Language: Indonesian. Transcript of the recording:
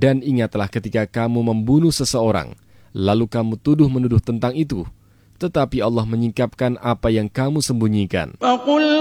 Dan ingatlah ketika kamu membunuh seseorang, lalu kamu tuduh-menuduh tentang itu, tetapi Allah menyingkapkan apa yang kamu sembunyikan.